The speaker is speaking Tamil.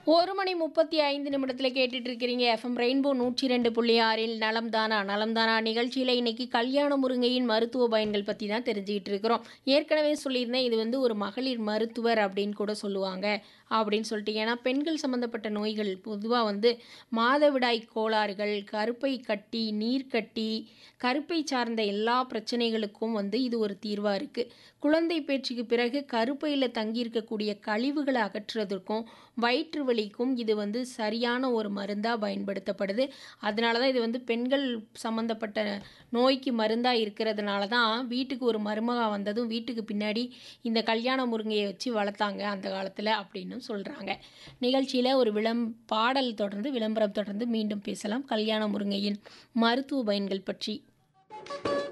1 மணி 35 நிமிடத்தில் கேட்டுட்டு இருக்கிறீங்க எஃப்எம் ரெயின்போ 102.6 நலம் தானா நலம் தானா நிகழ்ச்சியில் இன்னைக்கு கல்யாண முருங்கையின் மருத்துவ பயன்கள் பற்றி தான் தெரிஞ்சுக்கிட்டு இருக்கிறோம். ஏற்கனவே சொல்லியிருந்தேன், இது வந்து ஒரு மகளிர் மருத்துவர் அப்படின்னு கூட சொல்லுவாங்க அப்படின்னு சொல்லிட்டு. ஏன்னா பெண்கள் சம்மந்தப்பட்ட நோய்கள் பொதுவாக வந்து மாதவிடாய் கோளாறுகள், கருப்பை கட்டி, நீர்க்கட்டி, கருப்பை சார்ந்த எல்லா பிரச்சனைகளுக்கும் வந்து இது ஒரு தீர்வாக இருக்குது. குழந்தை பேச்சுக்கு பிறகு கருப்பையில் தங்கியிருக்கக்கூடிய கழிவுகளை அகற்றுவதற்கும் வயிற்று வலிக்கும் இது வந்து சரியான ஒரு மருந்தாக பயன்படுத்தப்படுது. அதனால தான் இது வந்து பெண்கள் சம்மந்தப்பட்ட நோய்க்கு மருந்தாக இருக்கிறதுனால தான் வீட்டுக்கு ஒரு மருமகா வந்ததும் வீட்டுக்கு பின்னாடி இந்த கல்யாண முருங்கையை வச்சு வளர்த்தாங்க அந்த காலத்தில் அப்படின்னு சொல்கிறாங்க. நிகழ்ச்சியில் ஒரு பாடல் தொடர்ந்து விளம்பரம் தொடர்ந்து மீண்டும் பேசலாம் கல்யாண முருங்கையின் மருத்துவ பயன்கள் பற்றி.